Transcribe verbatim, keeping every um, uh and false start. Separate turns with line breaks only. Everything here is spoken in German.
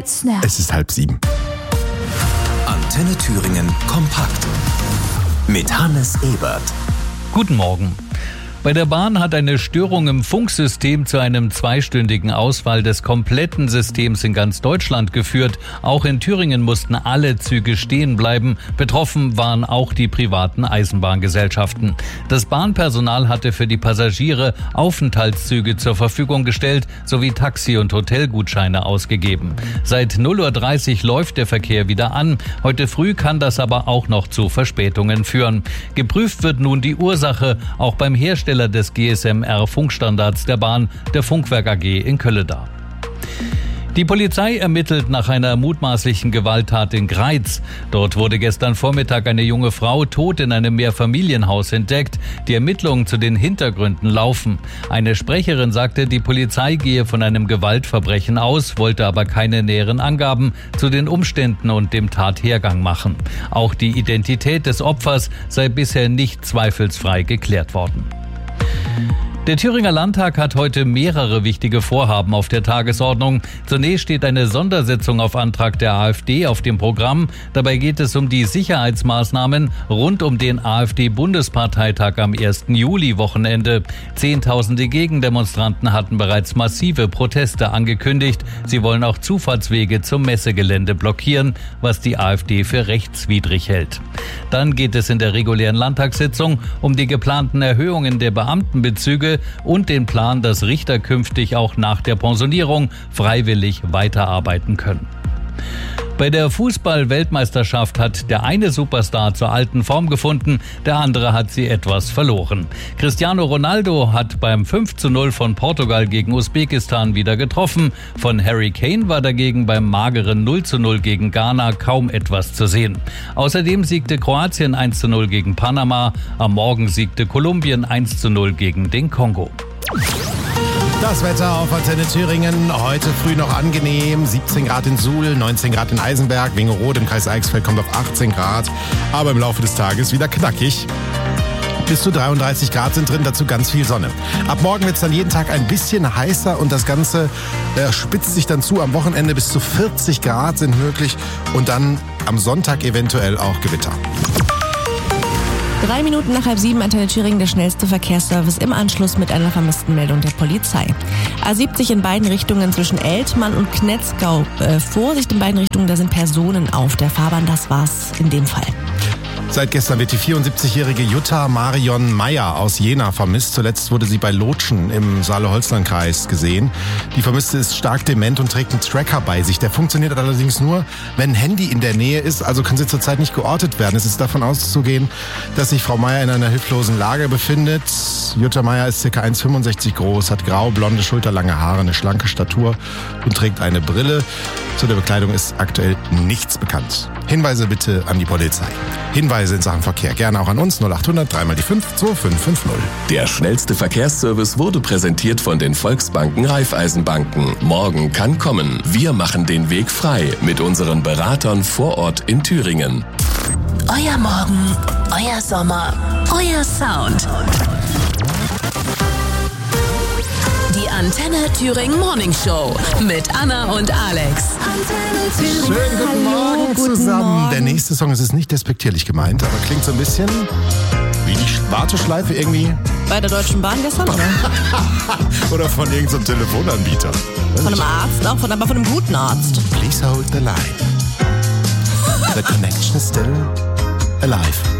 It's now.
Es ist halb sieben.
Antenne Thüringen kompakt mit Hannes Ebert.
Guten Morgen. Bei der Bahn hat eine Störung im Funksystem zu einem zweistündigen Ausfall des kompletten Systems in ganz Deutschland geführt. Auch in Thüringen mussten alle Züge stehen bleiben. Betroffen waren auch die privaten Eisenbahngesellschaften. Das Bahnpersonal hatte für die Passagiere Aufenthaltszüge zur Verfügung gestellt sowie Taxi- und Hotelgutscheine ausgegeben. Seit null Uhr dreißig läuft der Verkehr wieder an. Heute früh kann das aber auch noch zu Verspätungen führen. Geprüft wird nun die Ursache, auch beim Hersteller des G S M R-Funkstandards der Bahn, der Funkwerk A G in Kölleda. Die Polizei ermittelt nach einer mutmaßlichen Gewalttat in Greiz. Dort wurde gestern Vormittag eine junge Frau tot in einem Mehrfamilienhaus entdeckt. Die Ermittlungen zu den Hintergründen laufen. Eine Sprecherin sagte, die Polizei gehe von einem Gewaltverbrechen aus, wollte aber keine näheren Angaben zu den Umständen und dem Tathergang machen. Auch die Identität des Opfers sei bisher nicht zweifelsfrei geklärt worden. Der Thüringer Landtag hat heute mehrere wichtige Vorhaben auf der Tagesordnung. Zunächst steht eine Sondersitzung auf Antrag der AfD auf dem Programm. Dabei geht es um die Sicherheitsmaßnahmen rund um den AfD-Bundesparteitag am ersten Juli-Wochenende. Zehntausende Gegendemonstranten hatten bereits massive Proteste angekündigt. Sie wollen auch Zufahrtswege zum Messegelände blockieren, was die AfD für rechtswidrig hält. Dann geht es in der regulären Landtagssitzung um die geplanten Erhöhungen der Beamtenbezüge und den Plan, dass Richter künftig auch nach der Pensionierung freiwillig weiterarbeiten können. Bei der Fußball-Weltmeisterschaft hat der eine Superstar zur alten Form gefunden, der andere hat sie etwas verloren. Cristiano Ronaldo hat beim fünf zu null von Portugal gegen Usbekistan wieder getroffen. Von Harry Kane war dagegen beim mageren null zu null gegen Ghana kaum etwas zu sehen. Außerdem siegte Kroatien eins zu null gegen Panama. Am Morgen siegte Kolumbien eins zu null gegen den Kongo.
Das Wetter auf Antenne Thüringen. Heute früh noch angenehm. siebzehn Grad in Suhl, neunzehn Grad in Eisenberg. Wingerode im Kreis Eichsfeld kommt auf achtzehn Grad. Aber im Laufe des Tages wieder knackig. Bis zu dreiunddreißig Grad sind drin, dazu ganz viel Sonne. Ab morgen wird es dann jeden Tag ein bisschen heißer und das Ganze äh, spitzt sich dann zu. Am Wochenende bis zu vierzig Grad sind möglich und dann am Sonntag eventuell auch Gewitter.
Drei Minuten nach halb sieben, Antenne Thüringen, der schnellste Verkehrsservice im Anschluss mit einer Vermisstenmeldung der Polizei. A siebzig in beiden Richtungen zwischen Eltmann und Knetzgau. Äh, Vorsicht in beiden Richtungen, da sind Personen auf der Fahrbahn, das war's in dem Fall.
Seit gestern wird die vierundsiebzigjährige Jutta Marion Meyer aus Jena vermisst. Zuletzt wurde sie bei Lotschen im Saale-Holznern-Kreis gesehen. Die Vermisste ist stark dement und trägt einen Tracker bei sich. Der funktioniert allerdings nur, wenn ein Handy in der Nähe ist, also kann sie zurzeit nicht geortet werden. Es ist davon auszugehen, dass sich Frau Meyer in einer hilflosen Lage befindet. Jutta Meyer ist ca. eins Komma fünfundsechzig groß, hat grau, blonde, schulterlange Haare, eine schlanke Statur und trägt eine Brille. Zu der Bekleidung ist aktuell nichts bekannt. Hinweise bitte an die Polizei. Hinweise in Sachen Verkehr gerne auch an uns null acht hundert drei mal die fünf zwei fünf fünf null.
Der schnellste Verkehrsservice wurde präsentiert von den Volksbanken Raiffeisenbanken. Morgen kann kommen. Wir machen den Weg frei mit unseren Beratern vor Ort in Thüringen.
Euer Morgen, euer Sommer, euer Sound. Die Antenne Thüringen Morning Show mit Anna und Alex. Antenne Thüringen.
Schönen guten
Hallo,
Morgen
guten
zusammen.
Morgen.
Der nächste Song, es ist nicht despektierlich gemeint, aber klingt so ein bisschen wie die Warteschleife irgendwie.
Bei der Deutschen Bahn gestern, oder?
Oder von irgendeinem Telefonanbieter.
Von einem Arzt, auch von, aber von einem guten Arzt.
Please hold the line. The connection is still alive.